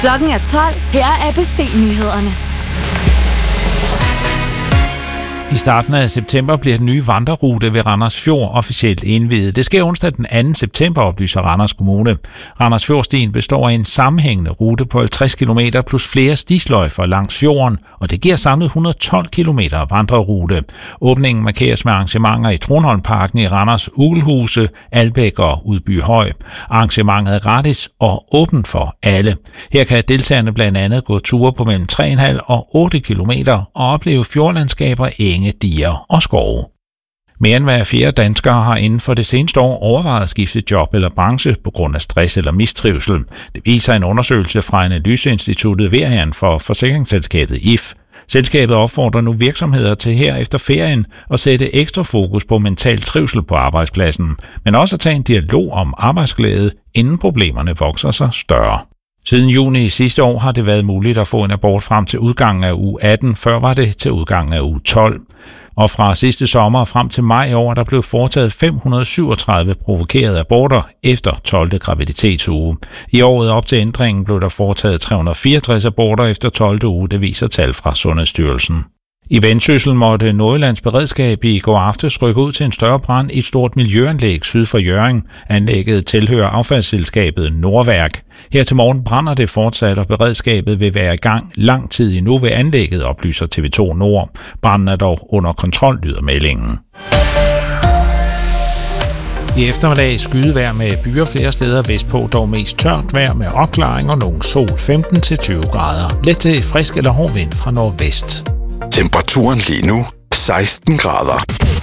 Klokken er 12. Her er ABC-nyhederne. I starten af september bliver den nye vandrerute ved Randers Fjord officielt indviet. Det sker onsdag den 2. september, oplyser Randers Kommune. Randers Fjordstien består af en sammenhængende rute på 50 km plus flere stisløjfer langs fjorden, og det giver samlet 112 km vandrerute. Åbningen markeres med arrangementer i Tronholmparken i Randers, Ugelhuse, Albæk og Udbyhøj. Arrangementet er gratis og åbent for alle. Her kan deltagerne blandt andet gå ture på mellem 3,5 og 8 km og opleve fjordlandskaber, enge, diger og skove. Mere end hver fjerde danskere har inden for det seneste år overvejet at skifte job eller branche på grund af stress eller mistrivsel. Det viser en undersøgelse fra analyseinstituttet Verian for forsikringsselskabet If. Selskabet opfordrer nu virksomheder til her efter ferien at sætte ekstra fokus på mental trivsel på arbejdspladsen, men også at tage en dialog om arbejdsglæde, inden problemerne vokser sig større. Siden juni sidste år har det været muligt at få en abort frem til udgangen af uge 18, før var det til udgangen af uge 12. Og fra sidste sommer frem til maj i år er der blevet foretaget 537 provokerede aborter efter 12. graviditetsuge. I året op til ændringen blev der foretaget 364 aborter efter 12. uge, det viser tal fra Sundhedsstyrelsen. I Vendsyssel måtte Nordjyllands beredskab i går aftes rykke ud til en større brand i et stort miljøanlæg syd for Hjørring. Anlægget tilhører affaldsselskabet Nordværk. Her til morgen brænder det fortsat, og beredskabet vil være i gang lang tid endnu ved anlægget, oplyser TV2 Nord. Branden er dog under kontrol, lyder meldingen. I eftermiddag skydevejr med byer flere steder vestpå, dog mest tørt vejr med opklaring og nogen sol, 15-20 grader. Let til frisk eller hård vind fra nordvest. Temperaturen lige nu 16 grader.